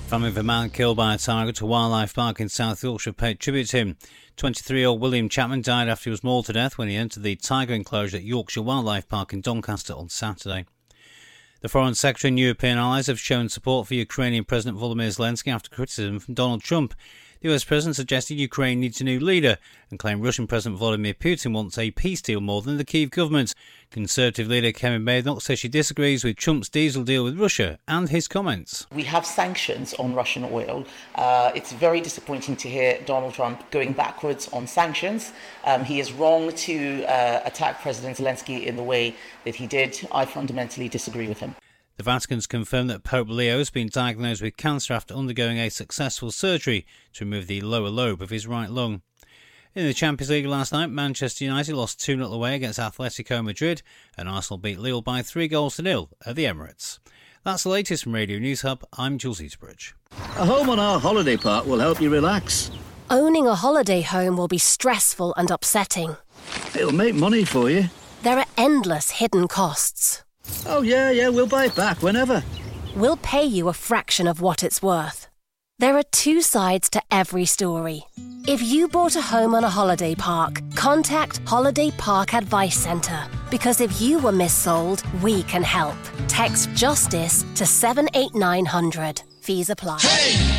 Family of a man killed by a tiger at a wildlife park in South Yorkshire paid tribute to him. 23-year-old William Chapman died after he was mauled to death when he entered the tiger enclosure at Yorkshire Wildlife Park in Doncaster on Saturday. The Foreign Secretary and European allies have shown support for Ukrainian President Volodymyr Zelensky after criticism from Donald Trump. The US President suggested Ukraine needs a new leader and claimed Russian President Vladimir Putin wants a peace deal more than the Kyiv government. Conservative leader Kemi Badenoch says she disagrees with Trump's diesel deal with Russia and his comments. We have sanctions on Russian oil. It's very disappointing to hear Donald Trump going backwards on sanctions. He is wrong to attack President Zelensky in the way that he did. I fundamentally disagree with him. The Vatican's confirmed that Pope Leo has been diagnosed with cancer after undergoing a successful surgery to remove the lower lobe of his right lung. In the Champions League last night, Manchester United lost 2-0 away against Atletico Madrid and Arsenal beat Lille by 3-0 at the Emirates. That's the latest from Radio News Hub. I'm Jules Eastbridge. A home on our holiday park will help you relax. Owning a holiday home will be stressful and upsetting. It'll make money for you. There are endless hidden costs. Oh, yeah, we'll buy it back whenever. We'll pay you a fraction of what it's worth. There are two sides to every story. If you bought a home on a holiday park, contact Holiday Park Advice Centre. Because if you were missold, we can help. Text JUSTICE to 78900. Fees apply. Hey!